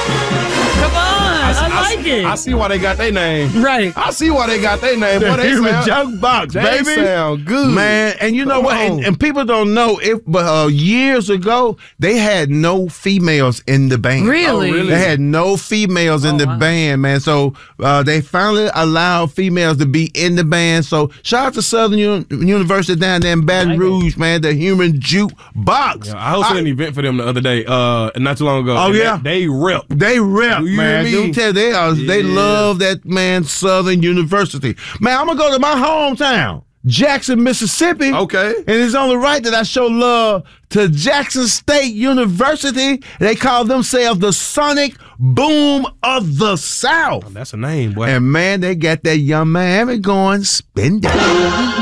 Come on, I like it. I see why they got their name. Right. I see why they got their name. The Boy, they Human sound, Jukebox, they baby. sound good. Man, and you know Come what? on. And people don't know, but years ago, they had no females in the band. Really? Oh, really? They had no females in the band, man. So they finally allowed females to be in the band. So shout out to Southern University down there in Baton Rouge, man. The Human Jukebox. Yeah, I hosted an event for them the other day, not too long ago. Oh, and yeah? They rip. They rep, You hear man. me? Don't tell they love that, man, Southern University. Man, I'm going to go to my hometown, Jackson, Mississippi. Okay. And it's only right that I show love to Jackson State University. They call themselves the Sonic Boom of the South. That's a name, boy. And, man, they got that Young Miami going spin down.